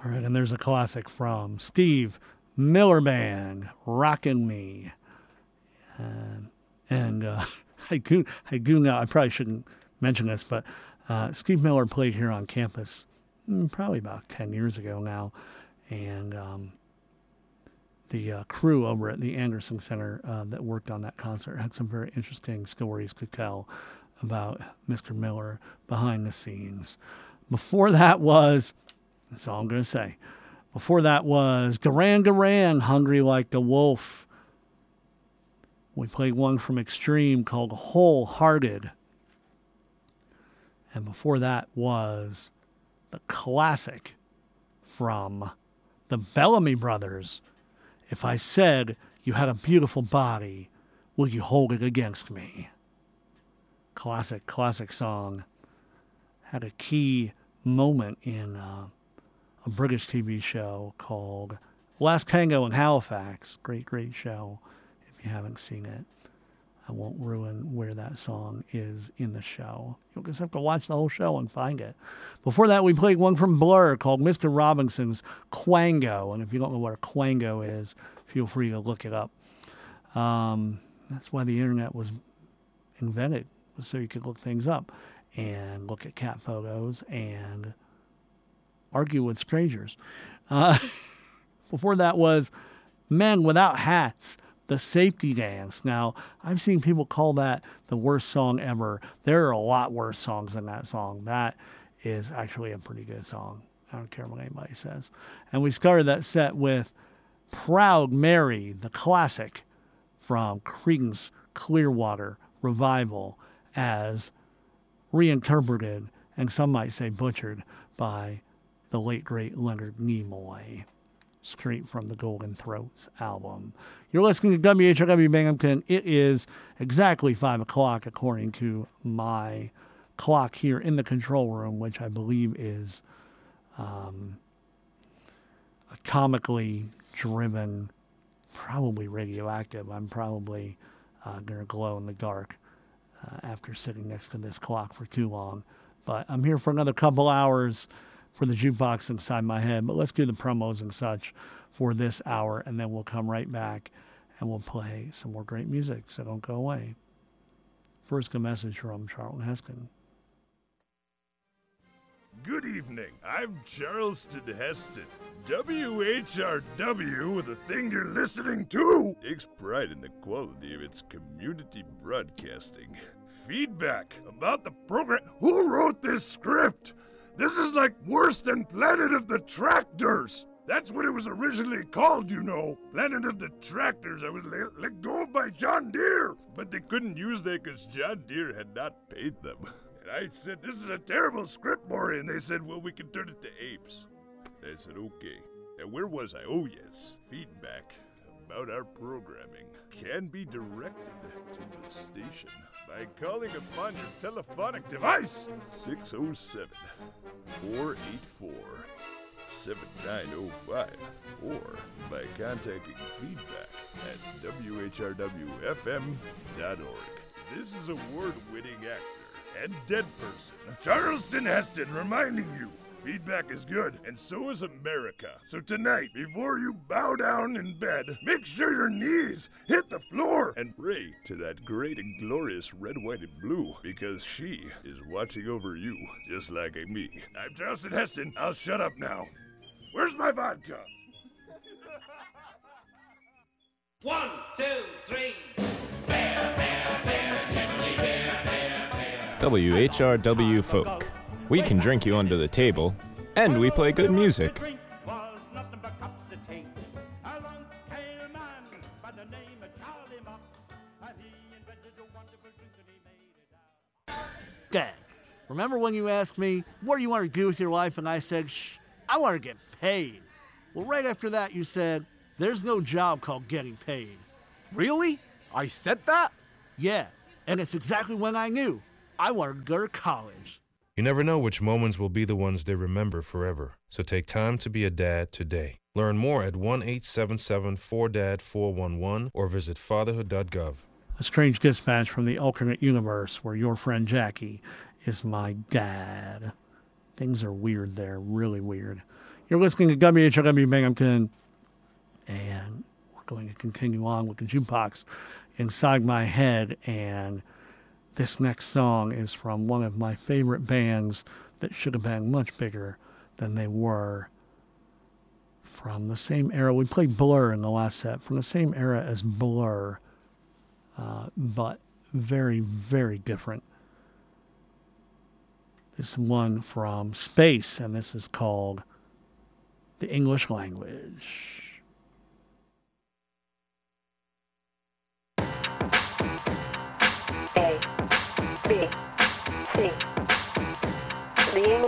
All right, and there's a classic from Steve Miller Band, Rockin' Me. And I do know, I probably shouldn't mention this, but Steve Miller played here on campus probably about 10 years ago now. And the crew over at the Anderson Center that worked on that concert had some very interesting stories to tell about Mr. Miller behind the scenes. Before that was, that's all I'm going to say. Before that was Duran Duran, Hungry Like the Wolf. We played one from Extreme called Wholehearted. And before that was the classic from the Bellamy Brothers. If I said you had a beautiful body, would you hold it against me? Classic song. Had a key moment in a British TV show called Last Tango in Halifax. Great show. If you haven't seen it, I won't ruin where that song is in the show. You'll just have to watch the whole show and find it. Before that, we played one from Blur called Mr. Robinson's Quango. And if you don't know what a Quango is, feel free to look it up. That's why the internet was invented, so you could look things up and look at cat photos and argue with strangers. Before that was Men Without Hats, The Safety Dance. Now, I've seen people call that the worst song ever. There are a lot worse songs than that song. That is actually a pretty good song. I don't care what anybody says. And we started that set with Proud Mary, the classic from Creedence Clearwater Revival, as reinterpreted, and some might say butchered, by the late, great Leonard Nimoy, straight from the Golden Throats album. You're listening to WHRW Binghamton. It is exactly 5 o'clock according to my clock here in the control room, which I believe is atomically driven, probably radioactive. I'm probably going to glow in the dark after sitting next to this clock for too long. But I'm here for another couple hours for the jukebox inside my head. But let's do the promos and such for this hour, and then we'll come right back and we'll play some more great music, so don't go away. First, a message from Charlton Heston. Good evening. I'm Charleston Heston. WHRW, the thing you're listening to, takes pride in the quality of its community broadcasting. Feedback about the program. Who wrote this script? This is like worse than Planet of the Tractors. That's what it was originally called, you know. Planet of the Tractors. I was let go by John Deere. But they couldn't use that because John Deere had not paid them. And I said, this is a terrible script, Maury. And they said, well, we can turn it to apes. And I said, okay. And where was I? Oh, yes. Feedback about our programming can be directed to the station by calling upon your telephonic device, 607-484-7905, or by contacting feedback at WHRWFM.org. This is award-winning actor and dead person, Charleston Heston, reminding you, feedback is good, and so is America. So tonight, before you bow down in bed, make sure your knees hit the floor and pray to that great and glorious red, white, and blue, because she is watching over you, just like me. I'm Charleston Heston. I'll shut up now. Where's my vodka? 1, 2, 3. Bear, bear, bear, gently, bear, bear, bear. WHRW Folk. We can drink you under the table, and we play good music. Dad, remember when you asked me, what do you want to do with your life? And I said, shh, I want to get paid. Well, right after that, you said, there's no job called getting paid. Really? I said that? Yeah, and it's exactly when I knew I wanted to go to college. You never know which moments will be the ones they remember forever. So take time to be a dad today. Learn more at 1-877-4DAD-411 or visit fatherhood.gov. A strange dispatch from the alternate universe where your friend Jackie is my dad. Things are weird there, really weird. You're listening to WHRW Binghamton, and we're going to continue on with the jukebox inside my head. And this next song is from one of my favorite bands that should have been much bigger than they were. From the same era, we played Blur in the last set, from the same era as Blur, but very, very different. This is one from Space, and this is called The English Language. A, B, C.